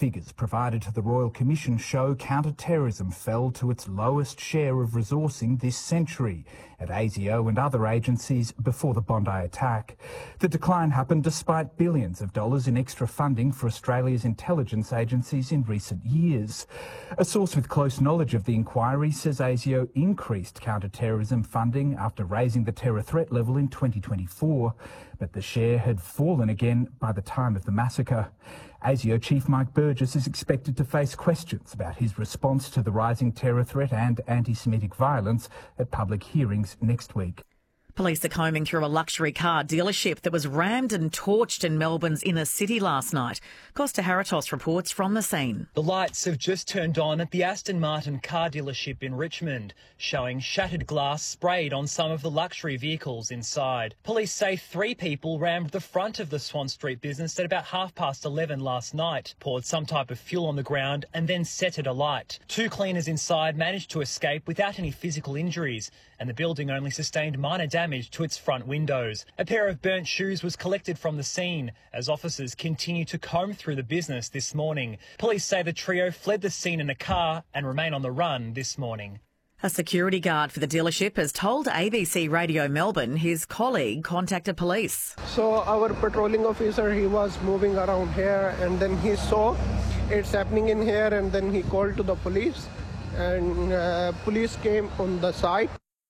Figures provided to the Royal Commission show counter-terrorism fell to its lowest share of resourcing this century at ASIO and other agencies before the Bondi attack. The decline happened despite billions of dollars in extra funding for Australia's intelligence agencies in recent years. A source with close knowledge of the inquiry says ASIO increased counter-terrorism funding after raising the terror threat level in 2024, but the share had fallen again by the time of the massacre. ASIO Chief Mike Burgess is expected to face questions about his response to the rising terror threat and anti-Semitic violence at public hearings next week. Police are combing through a luxury car dealership that was rammed and torched in Melbourne's inner city last night. Costa Haratos reports from the scene. The lights have just turned on at the Aston Martin car dealership in Richmond, showing shattered glass sprayed on some of the luxury vehicles inside. Police say 3 people rammed the front of the Swan Street business at about 11:30 last night, poured some type of fuel on the ground and then set it alight. 2 cleaners inside managed to escape without any physical injuries, and the building only sustained minor damage to its front windows. A pair of burnt shoes was collected from the scene as officers continue to comb through the business this morning. Police say the trio fled the scene in a car and remain on the run this morning. A security guard for the dealership has told ABC Radio Melbourne his colleague contacted police. So our patrolling officer, he was moving around here and then he saw it's happening in here and then he called to the police and police came on the site.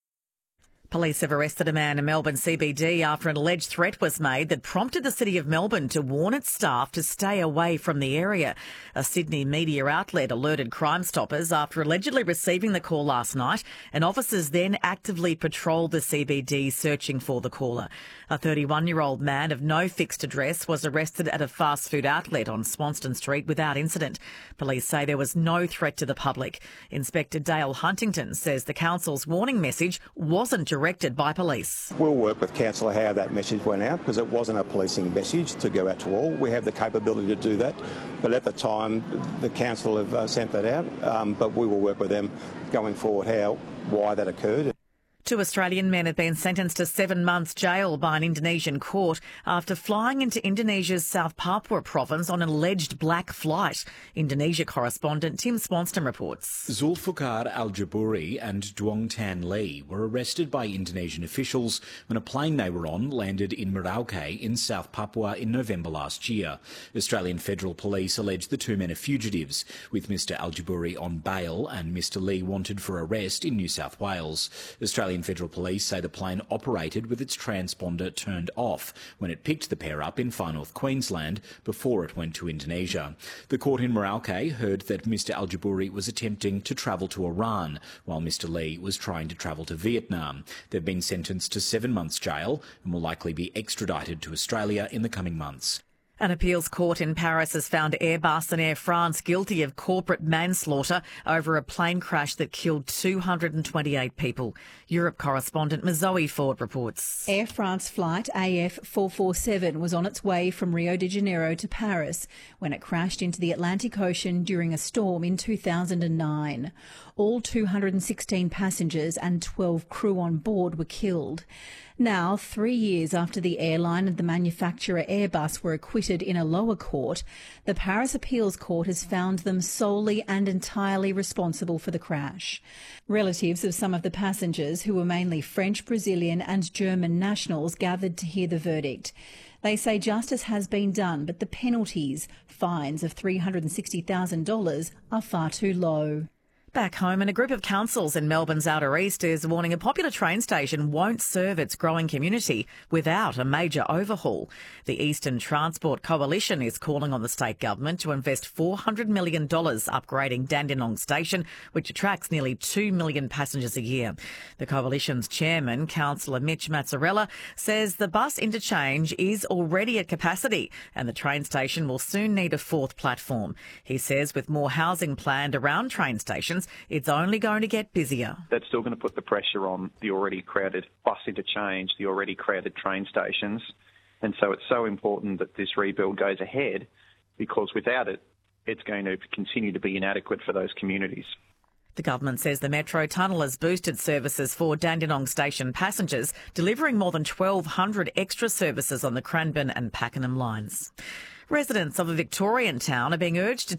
Police have arrested a man in Melbourne CBD after an alleged threat was made that prompted the City of Melbourne to warn its staff to stay away from the area. A Sydney media outlet alerted Crime Stoppers after allegedly receiving the call last night, and officers then actively patrolled the CBD searching for the caller. A 31-year-old man of no fixed address was arrested at a fast food outlet on Swanston Street without incident. Police say there was no threat to the public. Inspector Dale Huntington says the council's warning message wasn't directed by police. We'll work with council how that message went out because it wasn't a policing message to go out to all. We have the capability to do that, but at the time the council have sent that out, but we will work with them going forward why that occurred. 2 Australian men have been sentenced to 7 months jail by an Indonesian court after flying into Indonesia's South Papua province on an alleged black flight. Indonesia correspondent Tim Swanston reports. Zulfikar Al-Jabouri and Duong Tan Lee were arrested by Indonesian officials when a plane they were on landed in Merauke in South Papua in November last year. Australian Federal Police allege the 2 men are fugitives, with Mr Al-Jabouri on bail and Mr Lee wanted for arrest in New South Wales. Australian Federal Police say the plane operated with its transponder turned off when it picked the pair up in Far North Queensland before it went to Indonesia. The court in Merauke heard that Mr Al-Jabouri was attempting to travel to Iran, while Mr Lee was trying to travel to Vietnam. They've been sentenced to 7 months jail and will likely be extradited to Australia in the coming months. An appeals court in Paris has found Airbus and Air France guilty of corporate manslaughter over a plane crash that killed 228 people. Europe correspondent Mazoe Ford reports. Air France flight AF447 was on its way from Rio de Janeiro to Paris when it crashed into the Atlantic Ocean during a storm in 2009. All 216 passengers and 12 crew on board were killed. Now, 3 years after the airline and the manufacturer Airbus were acquitted in a lower court, the Paris Appeals Court has found them solely and entirely responsible for the crash. Relatives of some of the passengers, who were mainly French, Brazilian and German nationals, gathered to hear the verdict. They say justice has been done, but the penalties, fines of $360,000, are far too low. Back home, and a group of councils in Melbourne's Outer East is warning a popular train station won't serve its growing community without a major overhaul. The Eastern Transport Coalition is calling on the state government to invest $400 million upgrading Dandenong Station, which attracts nearly 2 million passengers a year. The coalition's chairman, Councillor Mitch Mazzarella, says the bus interchange is already at capacity and the train station will soon need a 4th platform. He says with more housing planned around train stations, it's only going to get busier. That's still going to put the pressure on the already crowded bus interchange, the already crowded train stations. And so it's so important that this rebuild goes ahead, because without it, it's going to continue to be inadequate for those communities. The government says the Metro Tunnel has boosted services for Dandenong Station passengers, delivering more than 1,200 extra services on the Cranbourne and Pakenham lines. Residents of a Victorian town are being urged to